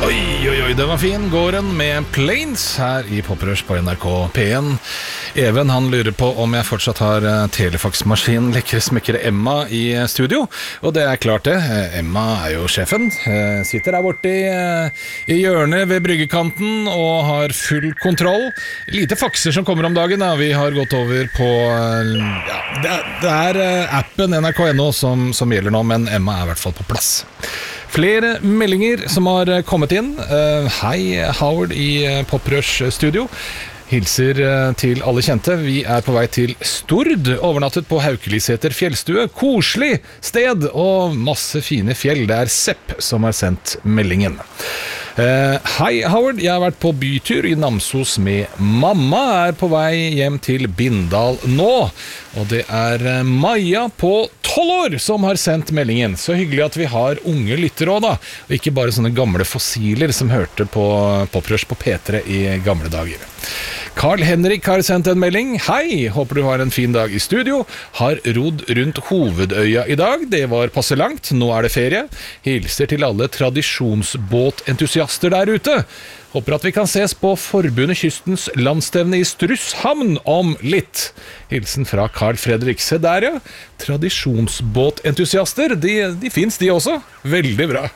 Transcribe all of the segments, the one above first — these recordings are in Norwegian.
Oi, den var fin. Gården med Planes her i Poprush på NRK P1. Even, han lurer på om jeg fortsatt har telefaksmaskinen lekre smekkere Emma i studio. Og det er klart det. Emma er jo sjefen. Sitter der borte i hjørnet ved bryggekanten og har full kontroll. Lite fakser som kommer om dagen da. Vi har gått over på det er appen NRK.no som gjelder nå, men Emma er i hvert fall på plass. Flere meldinger som har kommet inn. Hei, Howard i Poprush studio. Hilser til alle kjente. Vi er på vei til Stord, overnattet på Haukeliseter fjellstue. Koselig sted og masse fine fjell. Det er Sepp som har sendt meldingen. Hei Howard, jeg har vært på bytur i Namsos med mamma, er på vei hjem til Bindal nå, og det er Maja på 12 år som har sendt meldingen. Så hyggelig at vi har unge lyttere også da, og ikke bare sånne gamle fossiler som hørte på Poprush på P3 i gamle dager. Carl Henrik har sendt en melding. Hei, håper du har en fin dag i studio. Har rodd rundt Hovedøya i dag. Det var passe langt, nå er det ferie. Hilser til alle tradisjonsbåtentusiaster der ute. Håper at vi kan ses på Forbundet Kystens landstevne i Strusshamn om litt. Hilsen fra Carl Fredrik. Se der ja, tradisjonsbåtentusiaster, de finnes de også. Veldig bra.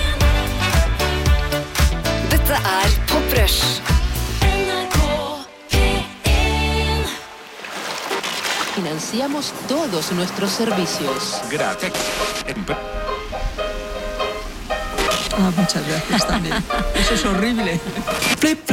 Dette er Poprush. Financiamos todos nuestros servicios. Gracias. Muchas gracias también. Eso es horrible.